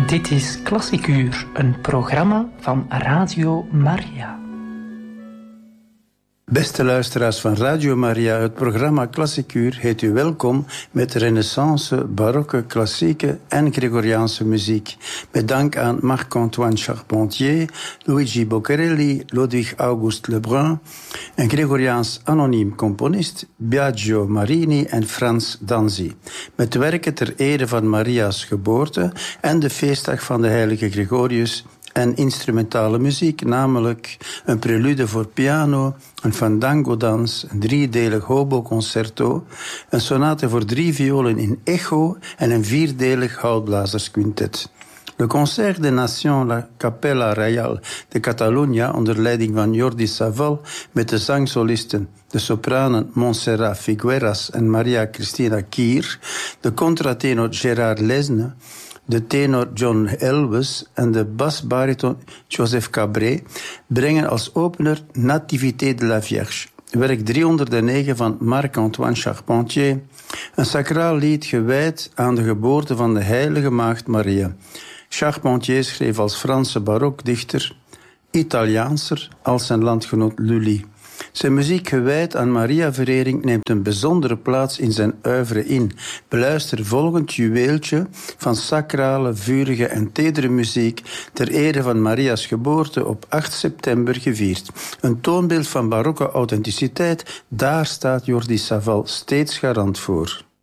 Dit is Klassiek Uur, een programma van Radio Maria. Beste luisteraars van Radio Maria, het programma Klassiek Uur heet u welkom met renaissance, barokke, klassieke en Gregoriaanse muziek. Met dank aan Marc-Antoine Charpentier, Luigi Boccherelli, Ludwig August Lebrun, een Gregoriaans anoniem componist, Biagio Marini en Frans Danzi. Met werken ter ere van Maria's geboorte en de feestdag van de heilige Gregorius en instrumentale muziek, namelijk een prelude voor piano, een fandango-dans, een driedelig hobo-concerto, een sonate voor 3 violen in echo en een 4-delig houtblazersquintet. Le Concert des Nations La Capella Reial de Catalunya onder leiding van Jordi Savall met de zangsolisten, de sopranen Montserrat Figueras en Maria Cristina Kier, de contratenor Gérard Lesne, de tenor John Elwes en de basbariton Joseph Cabré brengen als opener Nativité de la Vierge, werk 309 van Marc-Antoine Charpentier, een sacraal lied gewijd aan de geboorte van de heilige maagd Maria. Charpentier schreef als Franse barokdichter, Italiaanser als zijn landgenoot Lully. Zijn muziek gewijd aan Maria-verering neemt een bijzondere plaats in zijn oeuvre in. Beluister volgend juweeltje van sacrale, vurige en tedere muziek ter ere van Maria's geboorte op 8 september gevierd. Een toonbeeld van barokke authenticiteit, daar staat Jordi Savall steeds garant voor.